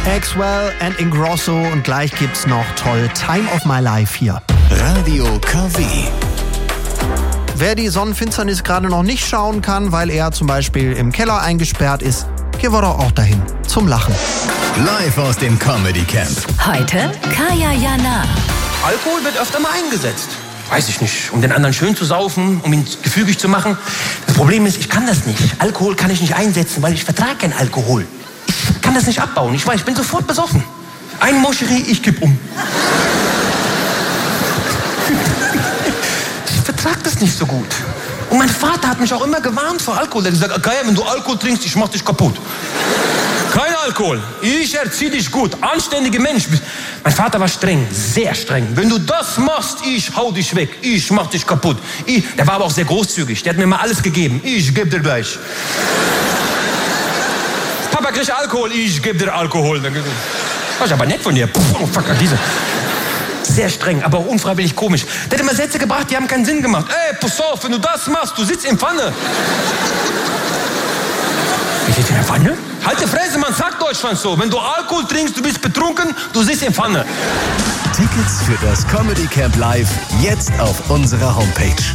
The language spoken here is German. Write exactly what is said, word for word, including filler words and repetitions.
Axwell and Ingrosso und gleich gibt's noch toll Time of My Life hier. Radio K W. Wer die Sonnenfinsternis gerade noch nicht schauen kann, weil er zum Beispiel im Keller eingesperrt ist, gehen wir doch auch dahin zum Lachen. Live aus dem Comedy Camp. Heute Kaya Jana. Alkohol wird öfter mal eingesetzt. Weiß ich nicht, um den anderen schön zu saufen, um ihn gefügig zu machen. Das Problem ist, ich kann das nicht. Alkohol kann ich nicht einsetzen, weil ich vertrage keinen Alkohol. Ich kann das nicht abbauen. Ich weiß, ich bin sofort besoffen. Ein Moscherie, ich kipp um. Ich vertrage das nicht so gut. Und mein Vater hat mich auch immer gewarnt vor Alkohol. Er hat gesagt, Kaya, wenn du Alkohol trinkst, ich mach dich kaputt. Kein Alkohol. Ich erzieh dich gut. Anständiger Mensch. Mein Vater war streng, sehr streng. Wenn du das machst, ich hau dich weg. Ich mach dich kaputt. Ich, der war aber auch sehr großzügig. Der hat mir mal alles gegeben. Ich geb dir gleich. Papa kriegt Alkohol. Ich geb dir Alkohol. War ich aber nett von dir. Oh, fuck, diese. Sehr streng, aber auch unfreiwillig komisch. Der hat immer Sätze gebracht, die haben keinen Sinn gemacht. Ey, pass auf, wenn du das machst, du sitzt in Pfanne. Ich sitze in der Pfanne? Halt die Fresse, man sagt Deutschland so. Wenn du Alkohol trinkst, du bist betrunken, du sitzt in Pfanne. Tickets für das Comedy Camp Live jetzt auf unserer Homepage